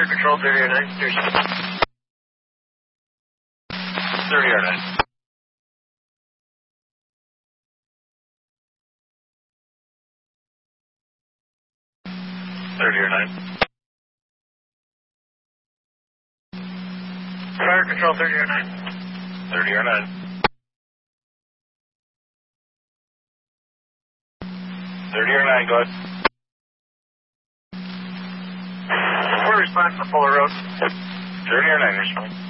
Fire Control 30R9. 30R9. 30R9. Fire Control 30R9. 30R9. 30R9, go ahead. We're responding for Fuller Road. 30R9, respond.